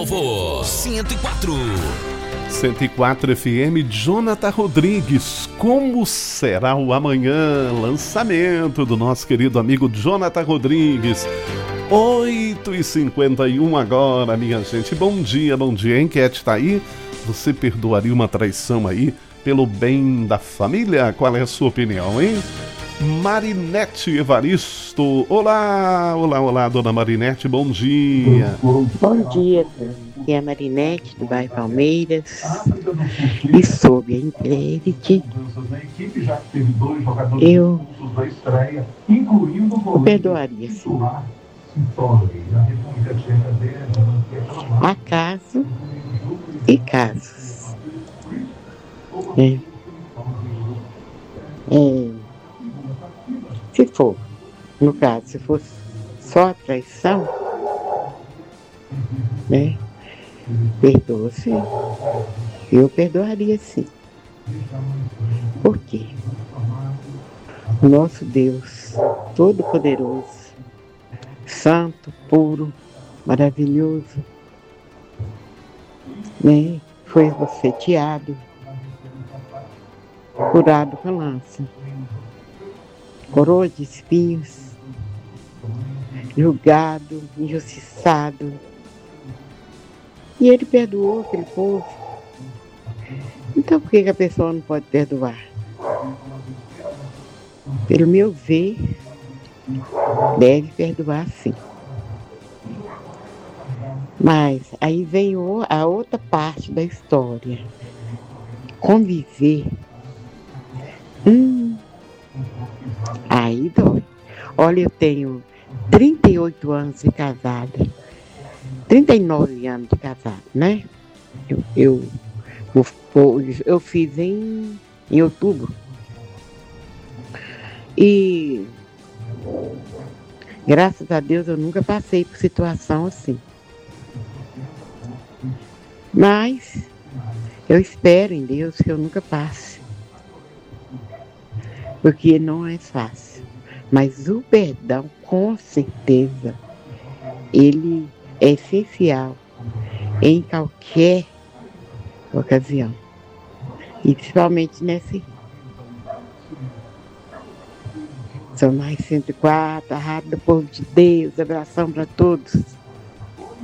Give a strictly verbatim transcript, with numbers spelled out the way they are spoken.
louvor. cento e quatro. cento e quatro F M, Jonathan Rodrigues, como será o amanhã? Lançamento do nosso querido amigo Jonathan Rodrigues. oito e cinquenta e um agora, minha gente. Bom dia, bom dia. A enquete tá aí. Você perdoaria uma traição aí pelo bem da família? Qual é a sua opinião, hein? Marinete Evaristo. Olá, olá, olá, dona Marinete, bom dia. Bom dia, aqui é a Marinete do bairro Palmeiras. E sob a intérprete, eu, eu perdoaria, sim. Há casos e casos. É. É. Se for, no caso, se fosse só a traição, né? Perdoa, sim. Eu perdoaria, sim. Por quê? O nosso Deus, Todo-Poderoso, Santo, puro, maravilhoso, né? Foi bofeteado, curado com lança, coroa de espinhos, julgado, injustiçado. E ele perdoou aquele povo. Então por que que a pessoa não pode perdoar? Pelo meu ver, deve perdoar, sim. Mas aí vem a outra parte da história. Conviver. Hum, aí dói. Olha, eu tenho trinta e oito anos de casada. trinta e nove anos de casada, né? Eu, eu, eu, eu fiz em, em outubro. E graças a Deus eu nunca passei por situação assim. Mas eu espero em Deus que eu nunca passe. Porque não é fácil. Mas o perdão, com certeza, ele é essencial em qualquer ocasião. E principalmente nesse. São mais cento e quatro, a Rádio do Povo de Deus, abração para todos.